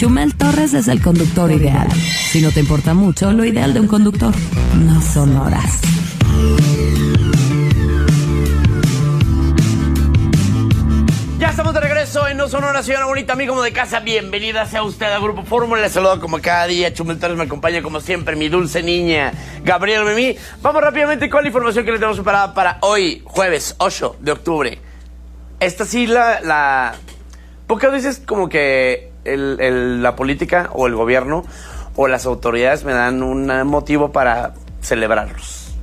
Chumel Torres es el conductor ideal. Si no te importa mucho, lo ideal de un conductor no son horas. Ya estamos de regreso en No Sonora, señora bonita, amigo como de casa. Bienvenida sea usted al Grupo Fórmula. Les saludo como cada día. Chumel Torres me acompaña como siempre, mi dulce niña Gabriel Memí. Vamos rápidamente con la información que le tenemos preparada para hoy, jueves 8 de octubre. Esta sí pocas veces como que la política o el gobierno o las autoridades me dan un motivo para celebrarlos.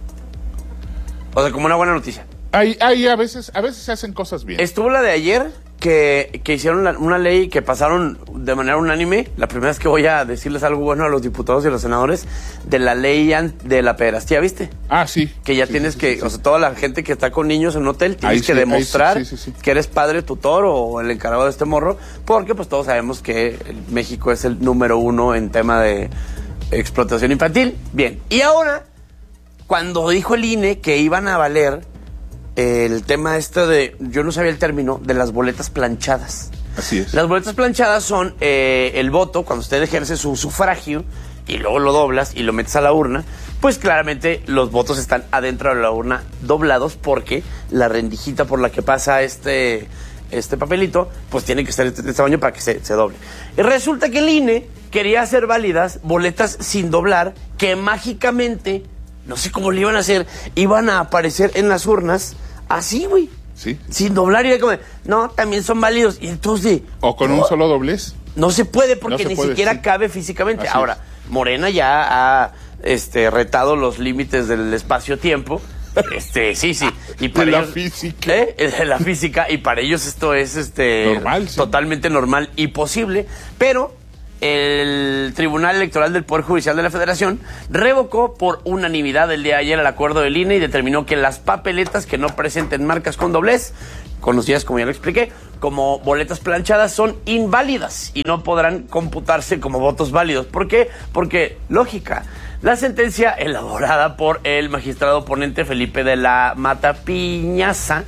O sea, como una buena noticia. A veces se hacen cosas bien. Estuvo la de ayer que hicieron una ley que pasaron de manera unánime. La primera vez que voy a decirles algo bueno a los diputados y a los senadores de la ley de la pederastía, ¿viste? Ah, sí. Que ya tienes que, o sea, toda la gente que está con niños en un hotel, tienes que demostrar que eres padre tutor o el encargado de este morro, porque pues todos sabemos que México es el número 1 en tema de explotación infantil. Bien, y ahora, cuando dijo el INE que iban a valer el tema yo no sabía el término, de las boletas planchadas. Así es. Las boletas planchadas son el voto, cuando usted ejerce su sufragio y luego lo doblas y lo metes a la urna, pues claramente los votos están adentro de la urna doblados porque la rendijita por la que pasa este papelito, pues tiene que estar de este tamaño para que se doble. Y resulta que el INE quería hacer válidas boletas sin doblar que mágicamente, no sé cómo le iban a hacer, iban a aparecer en las urnas así, güey. Sí. Sin doblar y como, no, también son válidos. Y entonces... ¿O con un solo doblez? No se puede porque ni siquiera cabe físicamente. Así ahora, es. Morena ya ha retado los límites del espacio-tiempo. Sí. Y para de la ellos, física. De la física. Y para ellos esto es normal, sí. Totalmente normal y posible. Pero el Tribunal Electoral del Poder Judicial de la Federación revocó por unanimidad el día de ayer el acuerdo del INE y determinó que las papeletas que no presenten marcas con doblez, conocidas como ya lo expliqué, como boletas planchadas, son inválidas y no podrán computarse como votos válidos. ¿Por qué? Porque, lógica, la sentencia elaborada por el magistrado ponente Felipe de la Mata Piñaza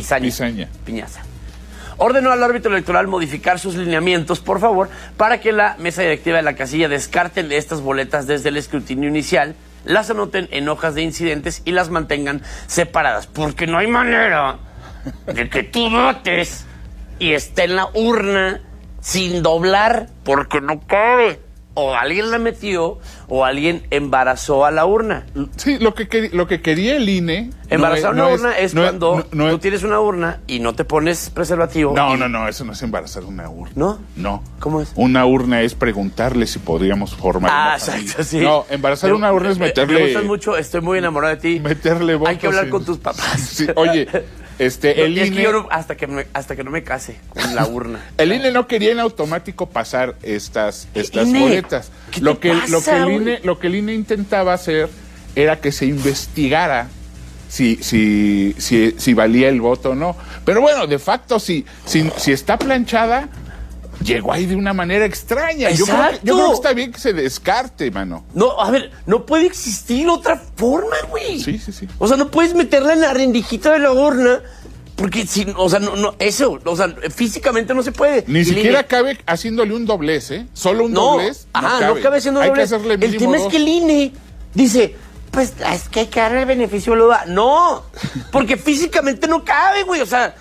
ordenó al árbitro electoral modificar sus lineamientos, por favor, para que la mesa directiva de la casilla descarten estas boletas desde el escrutinio inicial, las anoten en hojas de incidentes y las mantengan separadas, porque no hay manera de que tú votes y esté en la urna sin doblar, porque no cabe. O alguien la metió o alguien embarazó a la urna. Sí, lo que quería el INE... Embarazar una urna es cuando tú tienes una urna y no te pones preservativo. No, eso no es embarazar una urna. ¿No? No. ¿Cómo es? Una urna es preguntarle si podríamos formar una familia. Exacto, sí. No, embarazar una urna es meterle... Me gustas mucho, estoy muy enamorado de ti. Meterle votos. Hay que hablar con tus papás. Sí, oye... el INE, que yo hasta que no me case con la urna. El INE no quería en automático pasar estas INE, boletas. Lo que el INE intentaba hacer era que se investigara si valía el voto o no. Pero bueno, de facto, si está planchada, llegó ahí de una manera extraña. Yo creo que está bien que se descarte, mano. No, a ver, no puede existir otra forma, güey. Sí. O sea, no puedes meterla en la rendijita de la urna, porque físicamente no se puede. Ni siquiera cabe haciéndole un doblez, ¿eh? Solo un doblez. No cabe haciendo un doblez. El tema es que el INE dice, pues es que hay que darle el beneficio de la duda. No, porque físicamente no cabe, güey. O sea,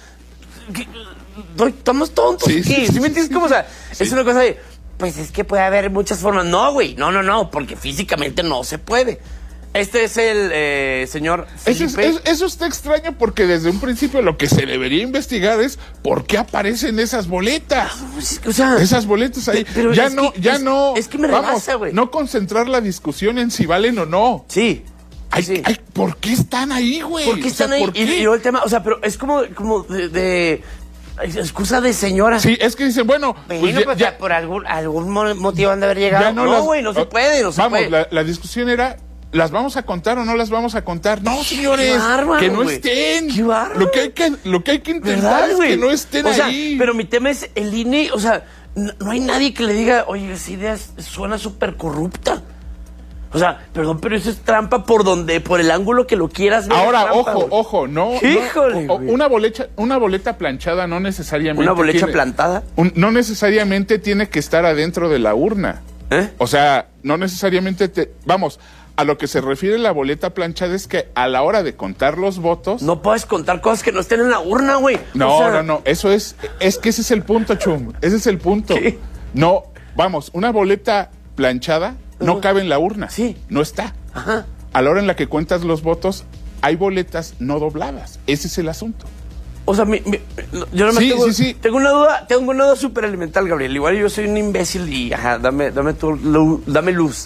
estamos tontos. ¿Sí me entiendes? ¿Cómo? O sea, es una cosa de, pues es que puede haber muchas formas. No, güey, no, porque físicamente no se puede. Este es el señor Felipe. Eso está extraño porque desde un principio lo que se debería investigar es por qué aparecen esas boletas. O sea, esas boletas ahí. Pero es que me rebasa, güey. No concentrar la discusión en si valen o no. Sí. ¿Por qué están ahí, güey? ¿Por qué están ahí? Y luego el tema, o sea, pero es como de excusa de señora. Sí, es que dicen, bueno, pues ya por algún motivo han de haber llegado. No, güey, no se puede. La discusión era, ¿las vamos a contar o no las vamos a contar? No, señores, bárbaro, que no estén. Qué bárbaro. Lo que hay que intentar es que no estén ahí. Pero mi tema es el INE, o sea, no hay nadie que le diga, oye, esa idea suena súper corrupta. O sea, perdón, pero eso es trampa por el ángulo que lo quieras ver. Ahora, trampa, ojo, no. Híjole, no, una boleta planchada no necesariamente. ¿Una boleta plantada? No necesariamente tiene que estar adentro de la urna. O sea, no necesariamente vamos, a lo que se refiere la boleta planchada es que a la hora de contar los votos. No puedes contar cosas que no estén en la urna, güey. No. Eso es que ese es el punto, Chum. Ese es el punto. ¿Qué? No, vamos, una boleta planchada no cabe en la urna. Sí. No está. Ajá. A la hora en la que cuentas los votos, hay boletas no dobladas. Ese es el asunto. O sea, yo no me tengo una duda súper elemental, Gabriel. Igual yo soy un imbécil y, dame luz.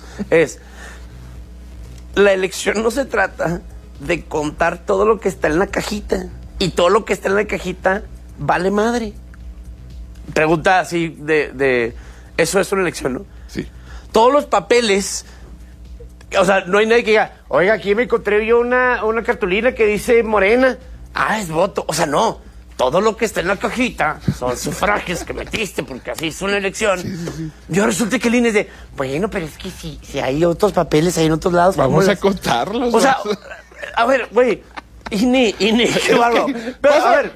La elección no se trata de contar todo lo que está en la cajita. Y todo lo que está en la cajita vale madre. Pregunta así eso es una elección, ¿no? Sí. Todos los papeles, o sea, no hay nadie que diga, oiga, aquí me encontré yo una cartulina que dice Morena. Es voto. O sea, no. Todo lo que está en la cajita son sufragios que metiste porque así es una elección. Sí. Yo resulta que el INE es de, bueno, pero es que si hay otros papeles ahí en otros lados. Vamos a contarlos. O sea, a ver, güey. INE, qué bárbaro. Pero, a ver,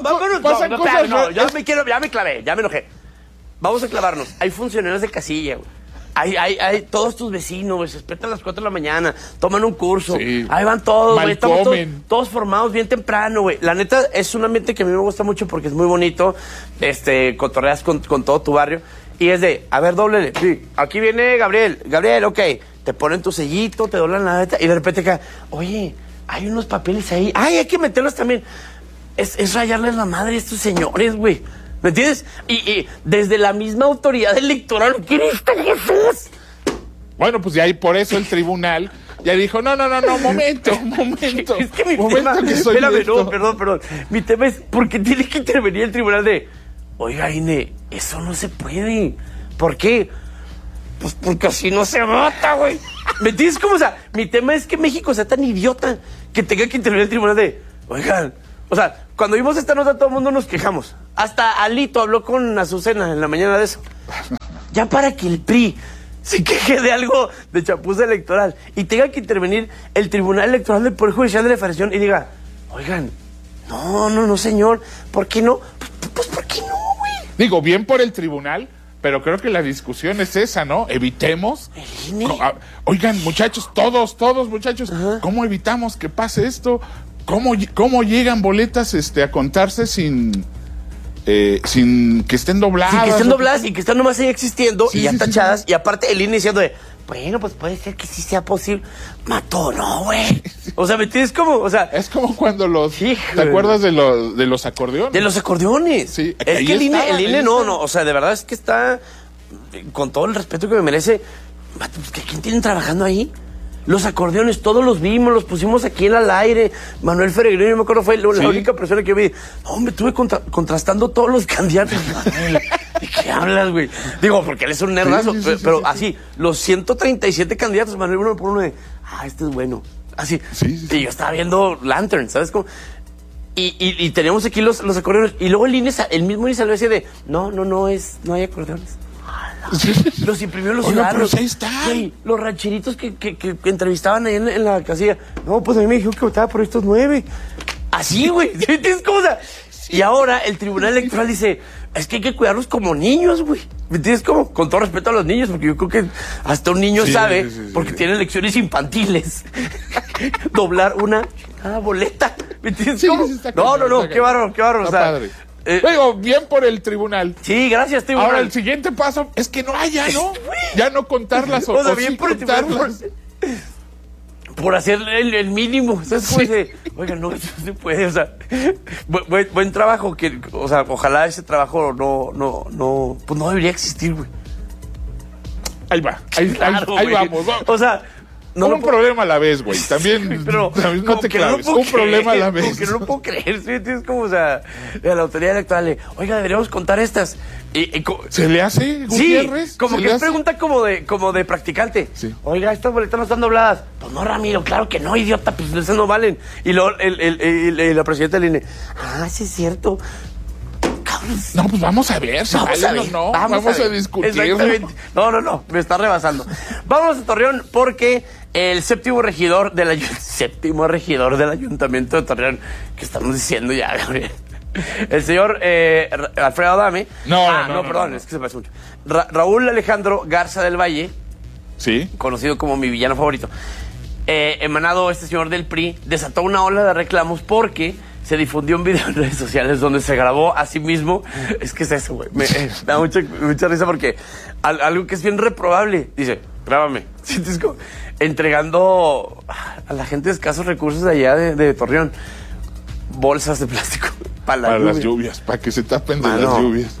ya me clavé, ya me enojé. Vamos a clavarnos. Hay funcionarios de casilla, güey. Hay todos tus vecinos, güey, se despiertan a las 4 de la mañana, toman un curso, ahí van todos, güey, estamos todos formados bien temprano, güey. La neta, es un ambiente que a mí me gusta mucho porque es muy bonito, cotorreas con todo tu barrio, y es de, a ver, dóblele, sí, aquí viene Gabriel, ok, te ponen tu sellito, te doblan la neta, y de repente acá, oye, hay unos papeles ahí, hay que meterlos también. Es rayarles la madre a estos señores, güey. ¿Me entiendes? Y desde la misma autoridad electoral, ¿Cristo Jesús? Bueno, pues ya ahí por eso el tribunal ya dijo, no, momento. Es que mi tema, que soy espérame, no, perdón. Mi tema es, ¿por qué tiene que intervenir el tribunal de, oiga, INE, eso no se puede? ¿Por qué? Pues porque así no se vota, güey. ¿Me entiendes cómo? O sea, mi tema es que México sea tan idiota que tenga que intervenir el tribunal de, oigan, o sea, cuando vimos esta nota todo el mundo nos quejamos. Hasta Alito habló con Azucena en la mañana de eso. Ya para que el PRI se queje de algo de chapuza electoral y tenga que intervenir el Tribunal Electoral del Poder Judicial de la Federación y diga, oigan, no, señor, ¿por qué no? Pues ¿por qué no, güey? Digo, bien por el tribunal, pero creo que la discusión es esa, ¿no? Evitemos. El INE. Oigan, muchachos, todos muchachos, ¿cómo evitamos que pase esto? ¿Cómo llegan boletas a contarse sin que estén dobladas? Sin que estén dobladas y que están nomás ahí existiendo y ya tachadas. Sí. Y aparte el INE diciendo de, bueno, pues puede ser que sí sea posible. Mató, no, güey. O sea, ¿me entiendes cómo? O sea, es como cuando ¿te acuerdas de los acordeones? De los acordeones. Sí. Es que el INE no. O sea, de verdad es que está, con todo el respeto que me merece, ¿quién tienen trabajando ahí? Los acordeones, todos los vimos, los pusimos aquí al aire. Manuel Ferregrino, yo me acuerdo, fue la única persona que yo vi. Hombre, estuve contrastando todos los candidatos. ¿De qué hablas, güey? Digo, porque él es un nerdazo. Pero así, los 137 candidatos, Manuel, uno por uno de, este es bueno. Así. Y yo estaba viendo Lantern, ¿sabes cómo? Y teníamos aquí los acordeones. Y luego el mismo INE salió así de, no hay acordeones. Los imprimió los ciudadanos. Pues ahí está. Sí, los rancheritos que entrevistaban ahí en la casilla. No, pues a mí me dijeron que votaba por estos 9. Así, güey. ¿Entiendes cómo? Y ahora el Tribunal Electoral dice, es que hay que cuidarlos como niños, güey. ¿Me entiendes cómo? Con todo respeto a los niños, porque yo creo que hasta un niño sabe, porque tiene lecciones infantiles, doblar una boleta. ¿Me entiendes cómo? No, qué bárbaro. O sea, padre. Digo, bien por el tribunal. Sí, gracias, tribunal. Ahora el siguiente paso es que no haya, ¿no? Ya no contarlas o sea, bien por el tribunal. Por hacer el mínimo. ¿Sabes cómo dice? Oiga, no se puede. O sea, buen trabajo. O sea, ojalá ese trabajo pues no debería existir, güey. Ahí va. Claro, ahí vamos. O sea, un problema a la vez, güey. También, pero no te claves. Un problema a la vez. Como que no lo puedo creer. ¿Sí? Es como, o sea, la autoridad electoral, oiga, deberíamos contar estas. ¿Se le hace, Gutiérrez? Sí, como que es pregunta como de practicante. Sí. Oiga, estas boletas no están dobladas. Pues no, Ramiro, claro que no, idiota, pues esas no valen. Y luego la presidenta del INE, sí es cierto. No, pues vamos a ver si Vamos vale a ver, o no. vamos Vamos a a ver. discutirlo. Exactamente. No, me está rebasando. Vamos a Torreón porque el séptimo regidor del Ayuntamiento de Torreón, que estamos diciendo ya, Gabriel, el señor Alfredo Adame. Perdón, es que se parece mucho. Raúl Alejandro Garza del Valle, Sí. conocido como mi villano favorito, emanado este señor del PRI, desató una ola de reclamos porque se difundió un video en redes sociales donde se grabó a sí mismo. Es que es eso, güey. Me da mucha risa porque algo que es bien reprobable. Dice, grábame. ¿Sientes como entregando a la gente de escasos recursos de allá de Torreón bolsas de plástico Para las lluvias, para que se tapen de las lluvias.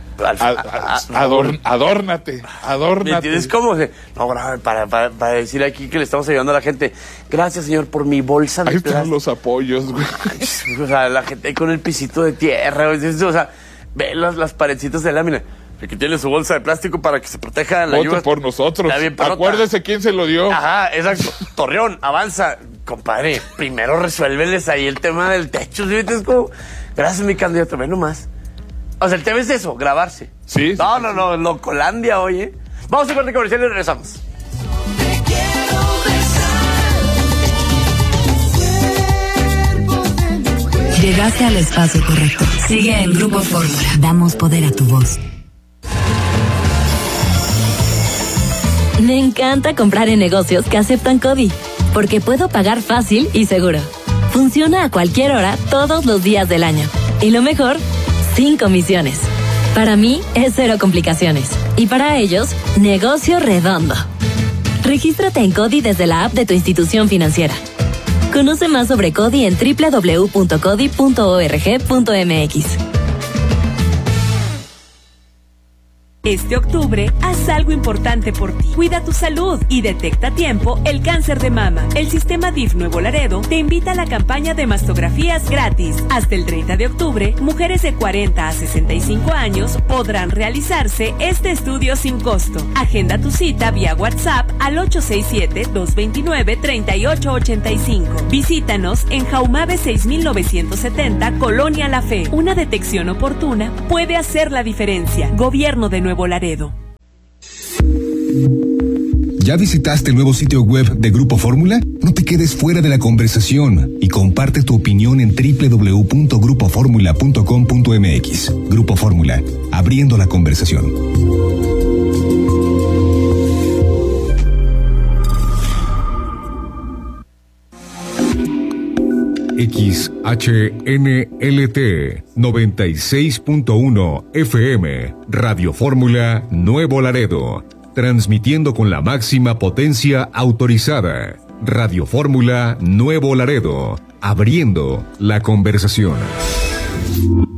Adórnate. ¿Me entiendes cómo? No, grave, para decir aquí que le estamos ayudando a la gente. Gracias, señor, por mi bolsa de Ahí están plástico. los apoyos, güey. O sea, la gente con el pisito de tierra, güey. O sea, ve las paredcitas de lámina. El que tiene su bolsa de plástico para que se proteja de la lluvia. Vote por nosotros. Está bien, perrota. Acuérdese quién se lo dio. Ajá, exacto. Torreón, avanza. Compadre, primero resuélveles ahí el tema del techo. ¿Sí? Es como, gracias, mi candidato. Ve nomás. O sea, el tema es eso, grabarse. Sí. No, Locolandia, oye. Vamos a corte comercial y regresamos. Llegaste al espacio correcto. Sigue en Grupo Fórmula. Damos poder a tu voz. Me encanta comprar en negocios que aceptan CODI, porque puedo pagar fácil y seguro. Funciona a cualquier hora, todos los días del año. Y lo mejor, sin comisiones. Para mí es cero complicaciones. Y para ellos, negocio redondo. Regístrate en CODI desde la app de tu institución financiera. Conoce más sobre CODI en www.codi.org.mx. Este octubre, haz algo importante por ti. Cuida tu salud y detecta a tiempo el cáncer de mama. El Sistema DIF Nuevo Laredo te invita a la campaña de mastografías gratis. Hasta el 30 de octubre, mujeres de 40 a 65 años podrán realizarse este estudio sin costo. Agenda tu cita vía WhatsApp al 867-229-3885. Visítanos en Jaumabe 6970, Colonia La Fe. Una detección oportuna puede hacer la diferencia. Gobierno de Nuevo Laredo. ¿Ya visitaste el nuevo sitio web de Grupo Fórmula? No te quedes fuera de la conversación y comparte tu opinión en www.grupoformula.com.mx. Grupo Fórmula, abriendo la conversación. XHNLT 96.1 FM Radio Fórmula Nuevo Laredo, transmitiendo con la máxima potencia autorizada. Radio Fórmula Nuevo Laredo, abriendo la conversación.